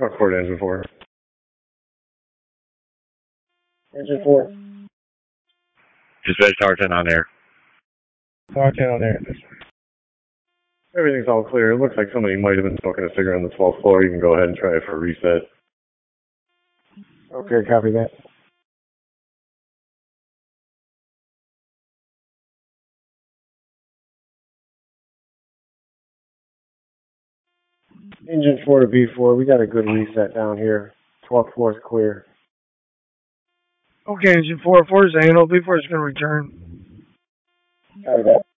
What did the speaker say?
Report engine 4. Engine 4. Dispatch Tower 10 on air. Tower 10 on air. Everything's all clear. It looks like somebody might have been smoking a cigarette on the 12th floor. You can go ahead and try it for a reset. Okay, copy that. Engine 4 to B4, we got a good reset down here. 12th floor is clear. Okay, Engine 4, 4 is handled. B4 is going to return. Copy that.